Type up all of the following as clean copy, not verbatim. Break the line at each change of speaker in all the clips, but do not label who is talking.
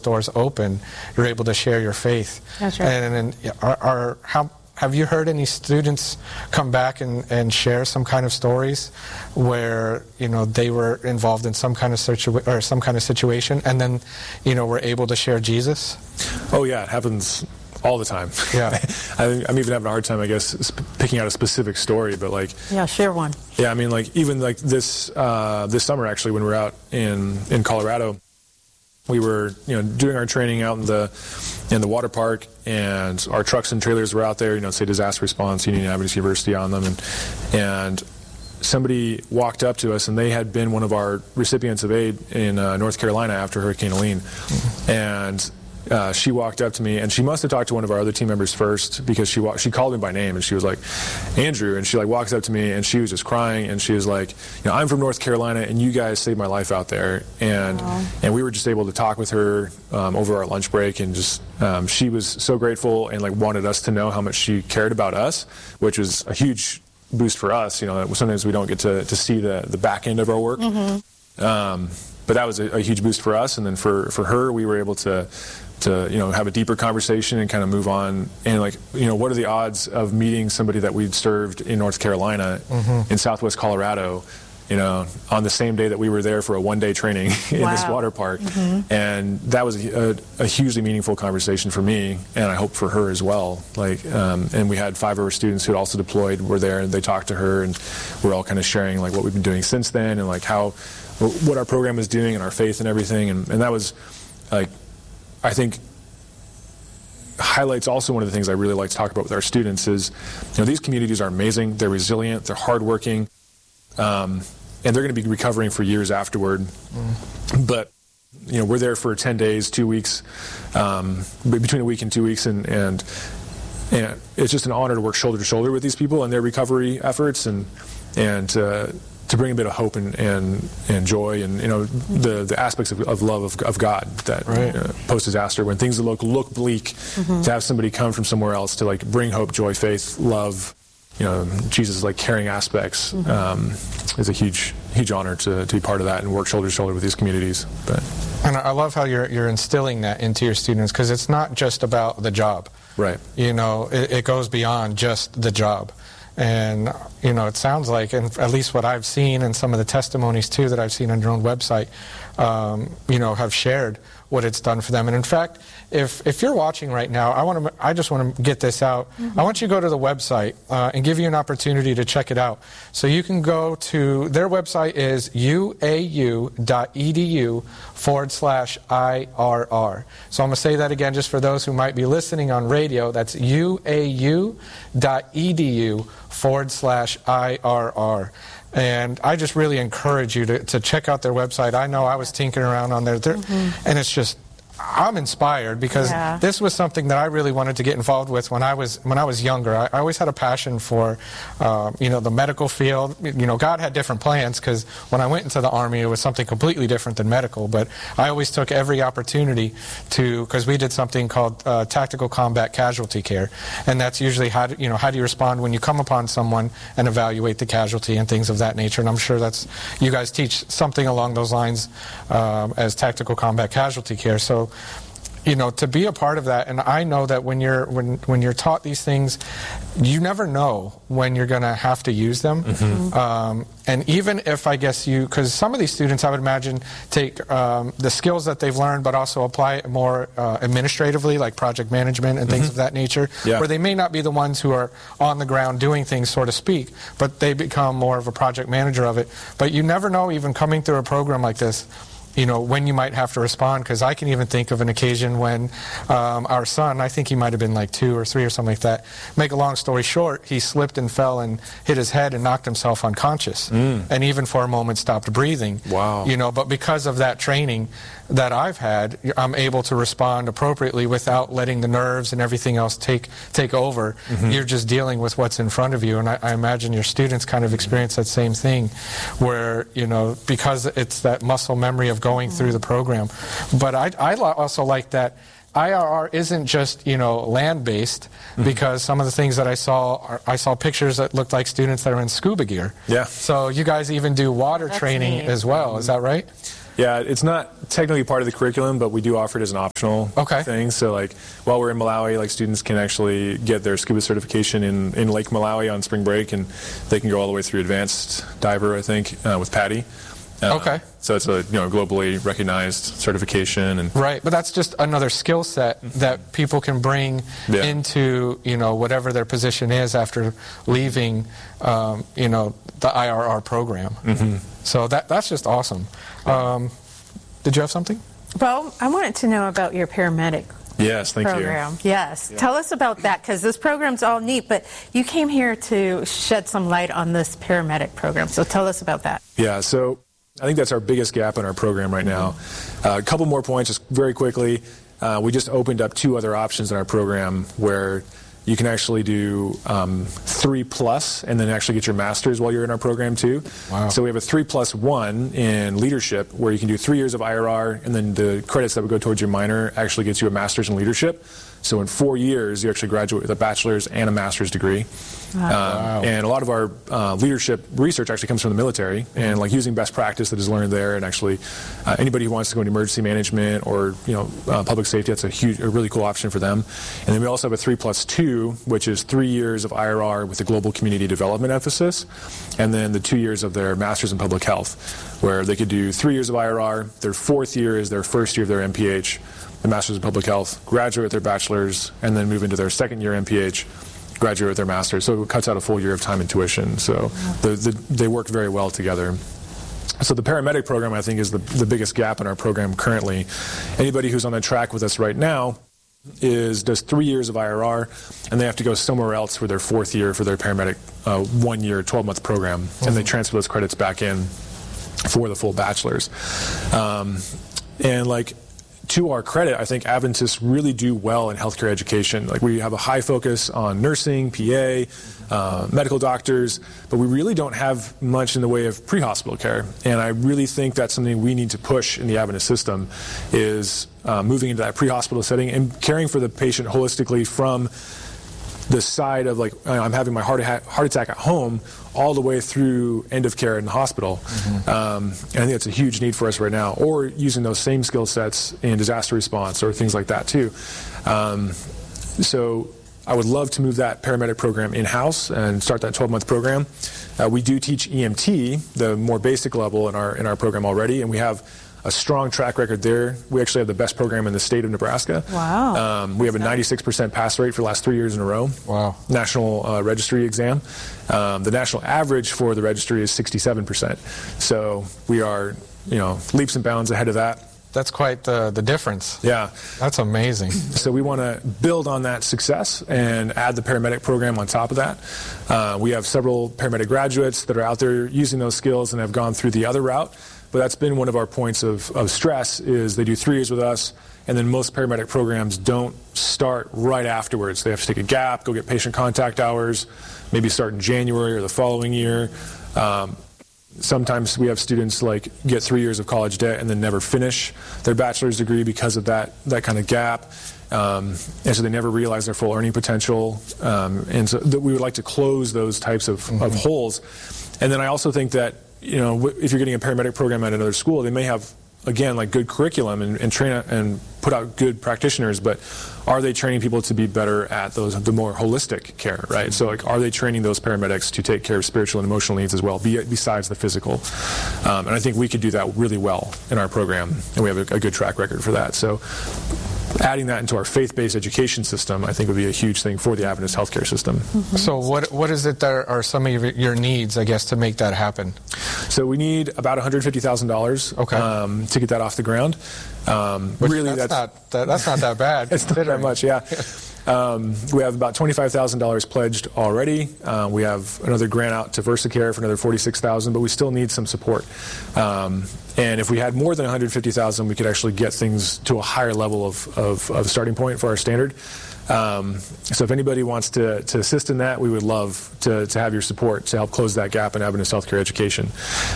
doors open, you're able to share your faith.
That's right.
And have you heard any students come back and share some kind of stories where, you know, they were involved in some kind of situation and then, you know, were able to share Jesus?
Oh yeah, it happens all the time.
Yeah.
I'm even having a hard time, I guess, picking out a specific story, but like...
Yeah, share one.
Yeah, I mean, like, even like this summer, actually, when we were out in Colorado, we were, you know, doing our training out in the water park, and our trucks and trailers were out there, you know, say disaster response, Union Adventist University on them, and somebody walked up to us, and they had been one of our recipients of aid in North Carolina after Hurricane Helene, and she walked up to me, and she must have talked to one of our other team members first, because she called me by name, and she was like, Andrew, and she like walks up to me, and she was just crying, and she was like, you know, I'm from North Carolina, and you guys saved my life out there, and we were just able to talk with her over our lunch break, and just she was so grateful and like wanted us to know how much she cared about us, which was a huge boost for us. You know, sometimes we don't get to see the back end of our work. But that was a huge boost for us, and then for her, we were able to you know, have a deeper conversation and kind of move on. And like, you know, what are the odds of meeting somebody that we'd served in North Carolina, in Southwest Colorado, you know, on the same day that we were there for a one-day training in this water park. And that was a hugely meaningful conversation for me, and I hope for her as well. Like, and we had 5 of our students who had also deployed were there, and they talked to her, and we're all kind of sharing like what we've been doing since then, and like what our program was doing and our faith and everything. And that was like, I think, highlights also one of the things I really like to talk about with our students is, you know, these communities are amazing, they're resilient, they're hardworking, and they're going to be recovering for years afterward. But, you know, we're there for 10 days, 2 weeks, between a week and 2 weeks, and it's just an honor to work shoulder to shoulder with these people and their recovery efforts, and to bring a bit of hope and joy, and, you know, the aspects of love of God that post-disaster, when things look bleak, to have somebody come from somewhere else to like bring hope, joy, faith, love, you know, Jesus' like caring aspects, is a huge honor to be part of that and work shoulder to shoulder with these communities.
And I love how you're instilling that into your students, because it's not just about the job. Right. You know, it goes beyond just the job. And, you know, it sounds like, and at least what I've seen and some of the testimonies, too, that I've seen on your own website, you know, have shared what it's done for them. And in fact, if you're watching right now, I just want to get this out. I want you to go to the website and give you an opportunity to check it out. So you can go to, their website is uau.edu/IRR. So I'm going to say that again just for those who might be listening on radio. That's uau.edu/IRR. And I just really encourage you to check out their website. I know I was tinkering around on there, and it's just, I'm inspired, because this was something that I really wanted to get involved with when I was younger. I always had a passion for, you know, the medical field. You know, God had different plans, because when I went into the Army, it was something completely different than medical. But I always took every opportunity because we did something called tactical combat casualty care, and that's usually how do you respond when you come upon someone and evaluate the casualty and things of that nature. And I'm sure you guys teach something along those lines as tactical combat casualty care. So, you know, to be a part of that, and I know that when you're taught these things, you never know when you're going to have to use them. And even if, I guess, because some of these students, I would imagine, take the skills that they've learned, but also apply it more administratively, like project management and things of that nature, where they may not be the ones who are on the ground doing things, so to speak, but they become more of a project manager of it. But you never know, even coming through a program like this, you know, when you might have to respond, because I can even think of an occasion when our son, I think he might have been like 2 or 3 or something like that, make a long story short, he slipped and fell and hit his head and knocked himself unconscious, and even for a moment stopped breathing. Wow. You know, but because of that training that I've had, I'm able to respond appropriately without letting the nerves and everything else take over. You're just dealing with what's in front of you, and I imagine your students kind of experience that same thing, where, you know, because it's that muscle memory of going through the program. But I also like that IRR isn't just, you know, land-based, because some of the things that I saw pictures that looked like students that are in scuba gear. Yeah. So you guys even do water training as well, is that right?
Yeah, it's not technically part of the curriculum, but we do offer it as an optional thing. So, like, while we're in Malawi, like, students can actually get their scuba certification in Lake Malawi on spring break, and they can go all the way through advanced diver, I think, with PADI. So it's a globally recognized certification, and
right. But that's just another skill set that people can bring into whatever their position is after leaving the IRR program. So that's just awesome. Did you have something?
Well, I wanted to know about your paramedic.
Yes, thank
program. You. Yes. Yeah. Tell us about that, because this program's all neat, but you came here to shed some light on this paramedic program. So tell us about that.
Yeah, so I think that's our biggest gap in our program right now. A couple more points, just very quickly. We just opened up 2 other options in our program where you can actually do 3+ and then actually get your master's while you're in our program too.
Wow.
So we have a 3+1 in leadership where you can do 3 years of IRR, and then the credits that would go towards your minor actually gets you a master's in leadership. So in 4 years, you actually graduate with a bachelor's and a master's degree.
Wow.
And a lot of our leadership research actually comes from the military, and like using best practice that is learned there. And actually, anybody who wants to go into emergency management or public safety, that's a really cool option for them. And then we also have a 3+2, which is 3 years of IRR with a global community development emphasis, and then the 2 years of their master's in public health, where they could do 3 years of IRR. Their 4th year is their first year of their MPH. The Master's in Public Health, graduate with their bachelor's, and then move into their 2nd year MPH, graduate with their master's. So it cuts out a full year of time and tuition. So they work very well together. So the paramedic program, I think, is the biggest gap in our program currently. Anybody who's on the track with us right now does 3 years of IRR, and they have to go somewhere else for their 4th year for their paramedic 1 year, 12-month program, and they transfer those credits back in for the full bachelor's. To our credit, I think Adventists really do well in healthcare education. Like, we have a high focus on nursing, PA, medical doctors, but we really don't have much in the way of pre-hospital care. And I really think that's something we need to push in the Adventist system, is moving into that pre-hospital setting and caring for the patient holistically from the side of, like, I'm having my heart attack at home all the way through end of care in the hospital. And I think that's a huge need for us right now, or using those same skill sets in disaster response or things like that too. So I would love to move that paramedic program in-house and start that 12-month program. We do teach EMT, the more basic level, in our program already, and we have a strong track record there. We actually have the best program in the state of Nebraska.
Wow.
We have a 96% pass rate for the last 3 years in a row.
Wow.
National registry exam. The national average for the registry is 67%. So we are, leaps and bounds ahead of that.
That's quite the difference.
Yeah.
That's amazing.
So we want to build on that success and add the paramedic program on top of that. We have several paramedic graduates that are out there using those skills and have gone through the other route. But that's been one of our points of stress, is they do 3 years with us, and then most paramedic programs don't start right afterwards. They have to take a gap, go get patient contact hours, maybe start in January or the following year. Sometimes we have students get 3 years of college debt and then never finish their bachelor's degree because of that kind of gap. And so they never realize their full earning potential. And so we would like to close those types of holes. And then I also think that, if you're getting a paramedic program at another school, they may have, again, good curriculum and train and put out good practitioners, but are they training people to be better at the more holistic care, right? So, are they training those paramedics to take care of spiritual and emotional needs as well, besides the physical? And I think we could do that really well in our program, and we have a good track record for that. So, adding that into our faith-based education system, I think, would be a huge thing for the Adventist healthcare system.
So what is it that are some of your needs, I guess, to make that happen?
So we need about $150,000 to get that off the ground. Really,
that's not that bad.
It's not that much, yeah. We have about $25,000 pledged already. We have another grant out to VersaCare for another $46,000, but we still need some support. And if we had more than $150,000, we could actually get things to a higher level of starting point for our standard. So if anybody wants to assist in that, we would love to have your support to help close that gap in Adventist healthcare education.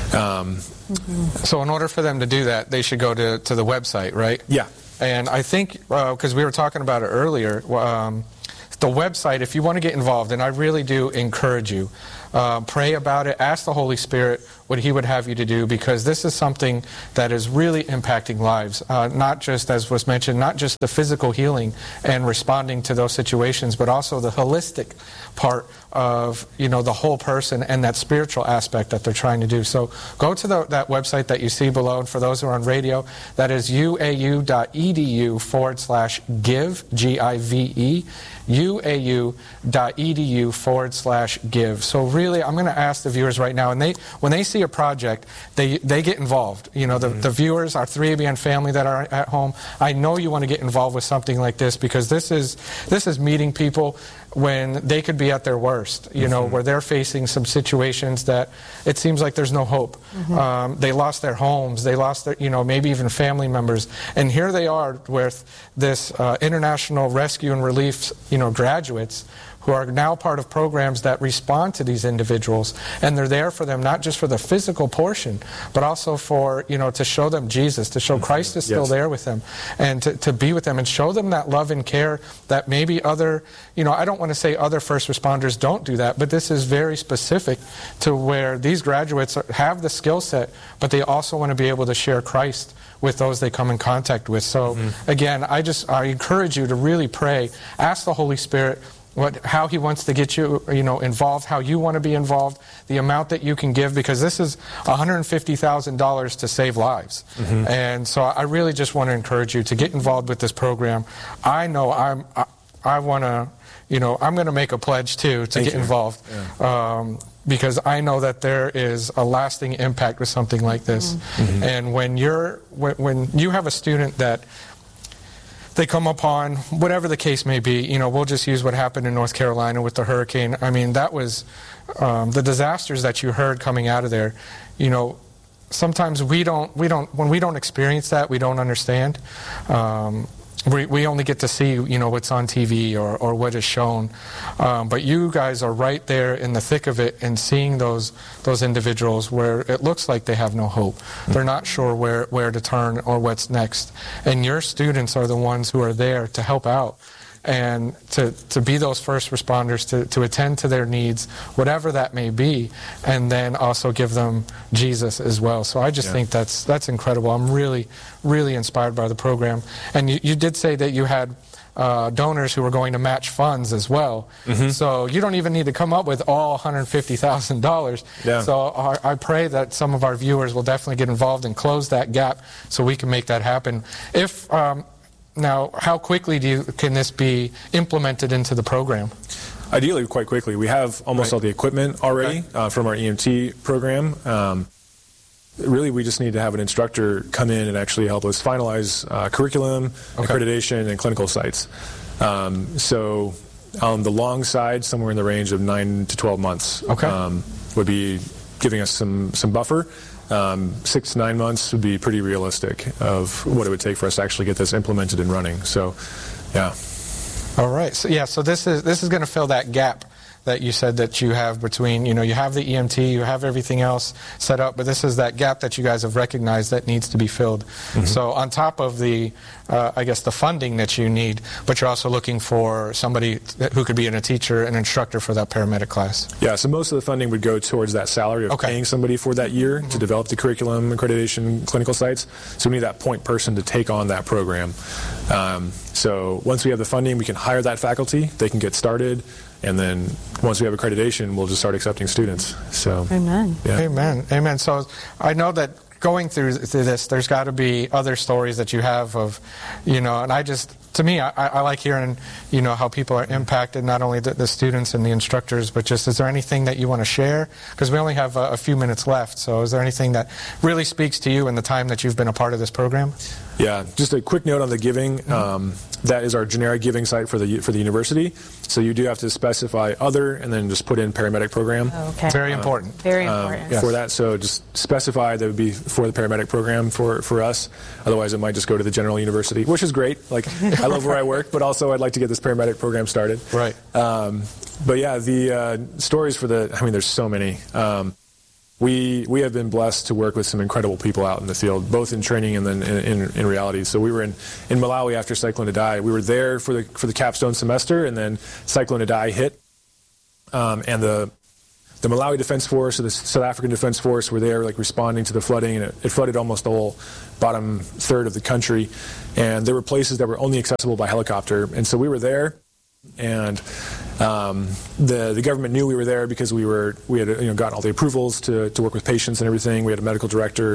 So in order for them to do that, they should go to the website, right?
Yeah.
And I think, because we were talking about it earlier, the website, if you want to get involved, and I really do encourage you, Pray about it. Ask the Holy Spirit what He would have you to do, because this is something that is really impacting lives. Not just, as was mentioned, not just the physical healing and responding to those situations, but also the holistic part of, the whole person and that spiritual aspect that they're trying to do. So go to that website that you see below, and for those who are on radio, that is uau.edu/give, G-I-V-E, uau.edu/give. So really, I'm going to ask the viewers right now, and when they see a project, they get involved. The viewers, our 3ABN family that are at home, I know you want to get involved with something like this, because this is meeting people when they could be at their worst, where they're facing some situations that it seems like there's no hope. They lost their homes, they lost their, maybe even family members, and here they are with this international rescue and relief, graduates who are now part of programs that respond to these individuals, and they're there for them not just for the physical portion, but also for, to show them Jesus, to show Christ is still there with them, and to be with them and show them that love and care that maybe other, I don't want to say other first responders don't do that, but this is very specific to where these graduates have the skill set, but they also want to be able to share Christ with those they come in contact with. So again, I encourage you to really pray, ask the Holy Spirit how He wants to get you, involved, how you want to be involved, the amount that you can give, because this is $150,000 to save lives. And so I really just want to encourage you to get involved with this program. I know I want to, I'm going to make a pledge too to get involved. Because I know that there is a lasting impact with something like this. And when you have a student that they come upon, whatever the case may be, we'll just use what happened in North Carolina with the hurricane. I mean, that was the disasters that you heard coming out of there. Sometimes when we don't experience that, we don't understand. We only get to see, what's on TV or what is shown. But you guys are right there in the thick of it and seeing those individuals where it looks like they have no hope. They're not sure where to turn or what's next. And your students are the ones who are there to help out and to be those first responders, to attend to their needs, whatever that may be, and then also give them Jesus as well. So I just think that's incredible. I'm really, really inspired by the program. And you did say that you had donors who were going to match funds as well. So you don't even need to come up with all $150,000. So I pray that some of our viewers will definitely get involved and close that gap so we can make that happen. Now, how quickly can this be implemented into the program?
Ideally, quite quickly. We have almost all the equipment already from our EMT program. Really, we just need to have an instructor come in and actually help us finalize curriculum, accreditation, and clinical sites. So on the long side, somewhere in the range of 9 to 12 months would be giving us some buffer. 6 to 9 months would be pretty realistic of what it would take for us to actually get this implemented and running. So, yeah.
All right. So this is going to fill that gap that you said that you have between, you have the EMT, you have everything else set up, but this is that gap that you guys have recognized that needs to be filled. So on top of the, the funding that you need, but you're also looking for somebody who could be a teacher, an instructor for that paramedic class.
Yeah, so most of the funding would go towards that salary of paying somebody for that year to develop the curriculum, accreditation, clinical sites. So we need that point person to take on that program. So once we have the funding, we can hire that faculty, they can get started, and then once we have accreditation, we'll just start accepting students. So,
Amen.
Yeah.
Amen. So I know that going through this, there's got to be other stories that you have of, and to me, I like hearing, how people are impacted, not only the students and the instructors, but just, is there anything that you want to share? Because we only have a few minutes left, so is there anything that really speaks to you in the time that you've been a part of this program?
Yeah, just a quick note on the giving. That is our generic giving site for the university. So you do have to specify other and then just put in paramedic program.
Okay.
Very important.
Very important.
For that. So just specify that would be for the paramedic program for us. Otherwise, it might just go to the general university, which is great. Like, I love where I work, but also I'd like to get this paramedic program started.
Right.
But yeah, the stories there's so many. We have been blessed to work with some incredible people out in the field, both in training and then in reality. So we were in Malawi after Cyclone Idai. We were there for the capstone semester, and then Cyclone Idai hit, and the the Malawi Defense Force or the South African Defense Force were there, like responding to the flooding, and it flooded almost the whole bottom third of the country. And there were places that were only accessible by helicopter, and so we were there. And the government knew we were there because we had gotten all the approvals to work with patients and everything. We had a medical director,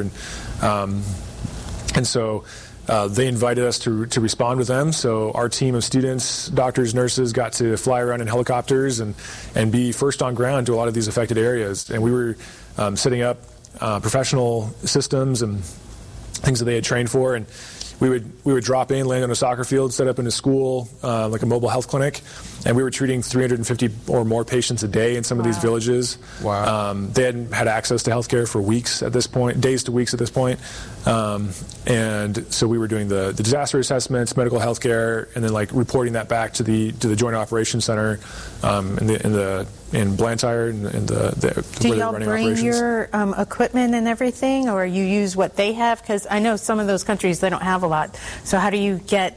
and so they invited us to respond with them. So our team of students, doctors, nurses got to fly around in helicopters and be first on ground to a lot of these affected areas. And we were setting up professional systems and things that they had trained for. And we would drop in, land on a soccer field, set up in a school, like a mobile health clinic, and we were treating 350 or more patients a day in some of these villages.
Wow.
They hadn't had access to healthcare for weeks at this point, days to weeks at this point. And so we were doing the disaster assessments, medical healthcare, and then like reporting that back to the Joint Operations Center in Blantyre and
Do
where
y'all
they're running
bring
operations.
your equipment and everything, or you use what they have? Because I know some of those countries, they don't have a lot. So how do you get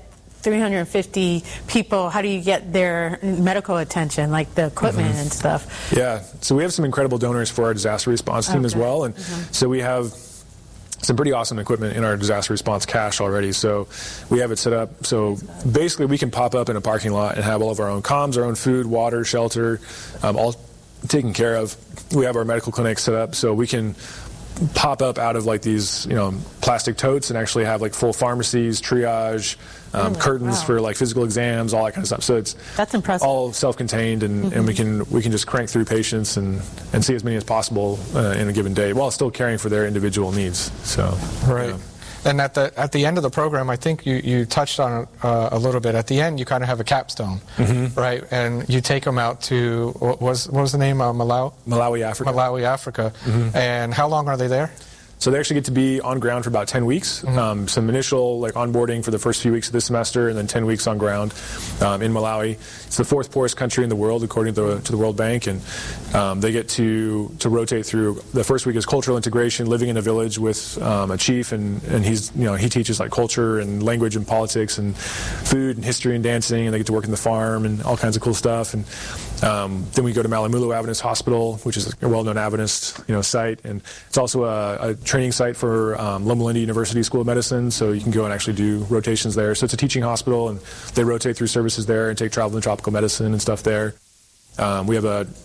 350 people, how do you get their medical attention, like the equipment and stuff?
Yeah, so we have some incredible donors for our disaster response team as well, and so we have some pretty awesome equipment in our disaster response cache already. So we have it set up so basically we can pop up in a parking lot and have all of our own comms, our own food, water, shelter, all taken care of. We have our medical clinic set up so we can pop up out of like these plastic totes and actually have like full pharmacies, triage, curtains for like physical exams, all that kind of stuff. So
that's impressive.
All self-contained, and we can just crank through patients and see as many as possible in a given day while still caring for their individual needs. So
right. And at the end of the program, I think you touched on it a little bit. At the end, you kind of have a capstone, right? And you take them out to what was the name?
Malawi, Africa.
Malawi, Africa. And how long are they there?
So they actually get to be on ground for about 10 weeks. Some initial onboarding for the first few weeks of this semester, and then 10 weeks on ground in Malawi. It's the fourth poorest country in the world, according to the World Bank, and they get to rotate through. The first week is cultural integration, living in a village with a chief, and he teaches like culture and language and politics and food and history and dancing, and they get to work in the farm and all kinds of cool stuff. And then we go to Malamulu Adventist Hospital, which is a well-known Adventist site, and it's also a training site for Loma Linda University School of Medicine, so you can go and actually do rotations there. So it's a teaching hospital, and they rotate through services there and take travel and tropical medicine and stuff there. We have a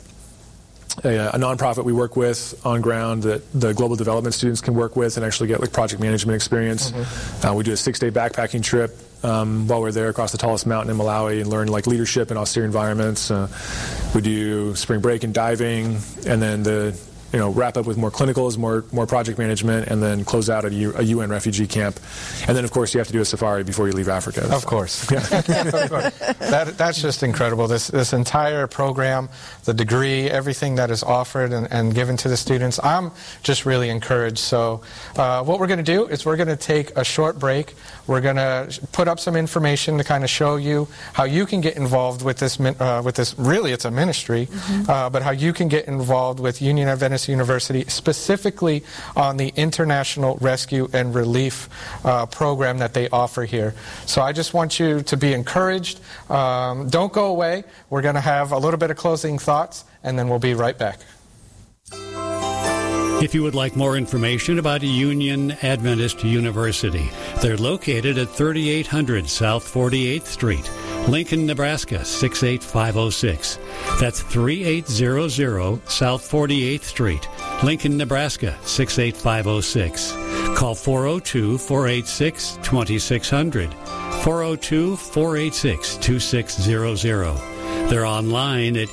nonprofit we work with on ground that the global development students can work with and actually get like project management experience. We do a 6-day backpacking trip while we're there across the tallest mountain in Malawi and learn like leadership in austere environments. We do spring break and diving, and then wrap up with more clinicals, more project management, and then close out at a UN refugee camp. And then, of course, you have to do a safari before you leave Africa.
Of course. Yeah. Of course. That's just incredible. This entire program, the degree, everything that is offered and given to the students, I'm just really encouraged. So what we're going to do is we're going to take a short break. We're going to put up some information to kind of show you how you can get involved with this. Really, it's a ministry, but how you can get involved with Union Adventist University, specifically on the International Rescue and Relief program that they offer here. So I just want you to be encouraged. Don't go away. We're going to have a little bit of closing thoughts, and then we'll be right back.
If you would like more information about Union Adventist University, they're located at 3800 South 48th Street, Lincoln, Nebraska 68506. That's 3800 South 48th Street, Lincoln, Nebraska 68506. Call 402-486-2600, 402-486-2600. They're online at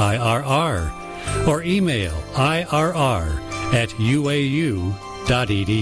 uau.edu/IRR or email irr@uau.edu.